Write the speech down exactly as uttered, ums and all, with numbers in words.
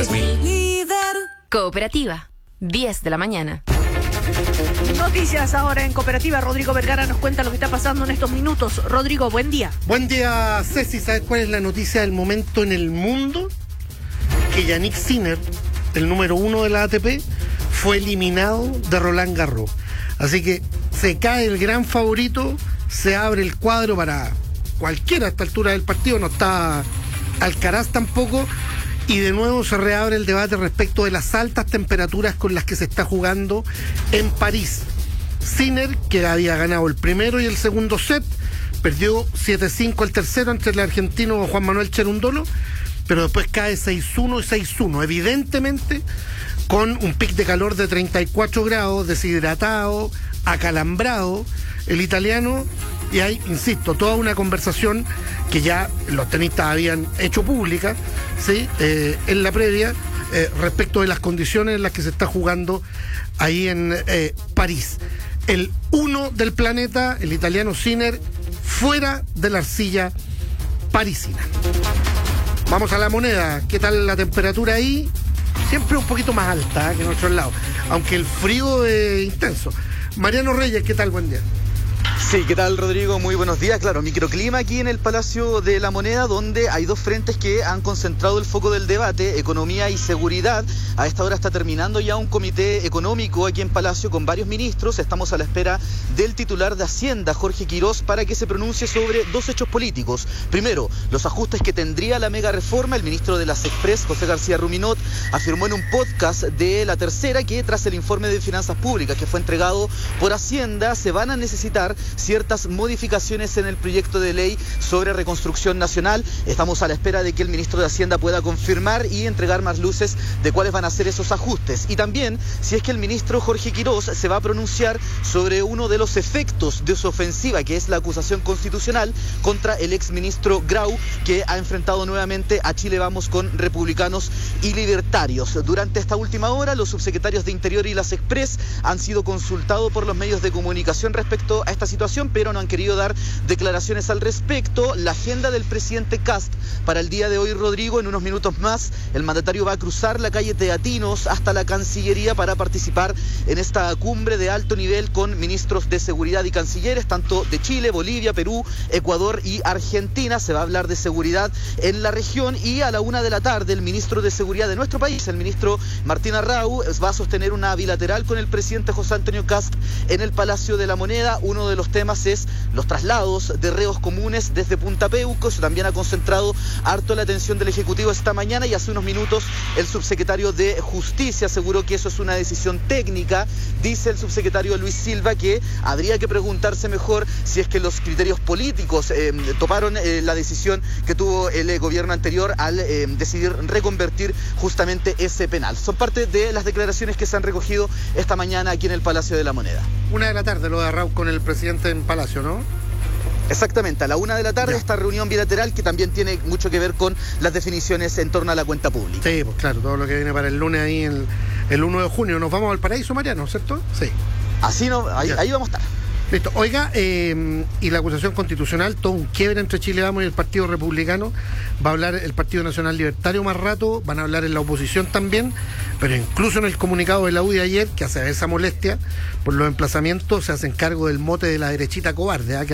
Cooperativa, diez de la mañana. Noticias ahora en Cooperativa. Rodrigo Vergara nos cuenta lo que está pasando en estos minutos. Rodrigo, buen día. Buen día, Ceci. ¿Sabes cuál es la noticia del momento en el mundo? Que Yannick Sinner, el número uno de la A T P, fue eliminado de Roland Garros. Así que se cae el gran favorito, se abre el cuadro para cualquiera a esta altura del partido. No está Alcaraz tampoco. Y de nuevo se reabre el debate respecto de las altas temperaturas con las que se está jugando en París. Sinner, que había ganado el primero y el segundo set, perdió siete cinco el tercero entre el argentino Juan Manuel Cherundolo, pero después cae seis uno y seis uno, evidentemente con un pic de calor de treinta y cuatro grados, deshidratado, acalambrado, el italiano. Y hay, insisto, toda una conversación que ya los tenistas habían hecho pública, ¿sí? eh, en la previa, eh, respecto de las condiciones en las que se está jugando ahí en eh, París. El uno del planeta, el italiano Sinner, fuera de la arcilla parisina. Vamos a la moneda. ¿Qué tal la temperatura ahí? Siempre un poquito más alta, ¿eh?, que en otros lados, aunque el frío es intenso. Mariano Reyes, ¿qué tal? Buen día. Sí, ¿qué tal, Rodrigo? Muy buenos días. Claro, microclima aquí en el Palacio de la Moneda, donde hay dos frentes que han concentrado el foco del debate, economía y seguridad. A esta hora está terminando ya un comité económico aquí en Palacio con varios ministros. Estamos a la espera del titular de Hacienda, Jorge Quirós, para que se pronuncie sobre dos hechos políticos. Primero, los ajustes que tendría la mega reforma. El ministro de las Express, José García Ruminot, afirmó en un podcast de La Tercera que tras el informe de finanzas públicas que fue entregado por Hacienda, se van a necesitar ciertas modificaciones en el proyecto de ley sobre reconstrucción nacional. Estamos a la espera de que el ministro de Hacienda pueda confirmar y entregar más luces de cuáles van a ser esos ajustes. Y también si es que el ministro Jorge Quirós se va a pronunciar sobre uno de los efectos de su ofensiva, que es la acusación constitucional contra el exministro Grau, que ha enfrentado nuevamente a Chile Vamos con republicanos y libertarios. Durante esta última hora, los subsecretarios de Interior y las Express han sido consultados por los medios de comunicación respecto a esta situación, pero no han querido dar declaraciones al respecto. La agenda del presidente Kast para el día de hoy, Rodrigo, en unos minutos más, el mandatario va a cruzar la calle Teatinos hasta la Cancillería para participar en esta cumbre de alto nivel con ministros de seguridad y cancilleres, tanto de Chile, Bolivia, Perú, Ecuador y Argentina. Se va a hablar de seguridad en la región y a la una de la tarde el ministro de Seguridad de nuestro país, el ministro Martín Arrau, va a sostener una bilateral con el presidente José Antonio Kast en el Palacio de la Moneda. Uno de los temas es los traslados de reos comunes desde Punta Peuco. Eso también ha concentrado harto la atención del Ejecutivo esta mañana, y hace unos minutos el subsecretario de Justicia aseguró que eso es una decisión técnica. Dice el subsecretario Luis Silva que habría que preguntarse mejor si es que los criterios políticos eh, tomaron eh, la decisión que tuvo el eh, gobierno anterior al eh, decidir reconvertir justamente ese penal. Son parte de las declaraciones que se han recogido esta mañana aquí en el Palacio de la Moneda. Una de la tarde lo de Arrau con el presidente en Palacio, ¿no? Exactamente, a la una de la tarde, ya. Esta reunión bilateral que también tiene mucho que ver con las definiciones en torno a la cuenta pública. Sí, pues claro, todo lo que viene para el lunes ahí, el, el uno de junio. Nos vamos al Paraíso, Mariano, ¿cierto? Sí. Así no, ahí, ahí vamos a estar. Listo. Oiga, eh, y la acusación constitucional, todo un quiebre entre Chile Vamos y el Partido Republicano. Va a hablar el Partido Nacional Libertario más rato, van a hablar en la oposición también, pero incluso en el comunicado de la U de ayer, que hace esa molestia por los emplazamientos, se hacen cargo del mote de la derechita cobarde, ¿eh? que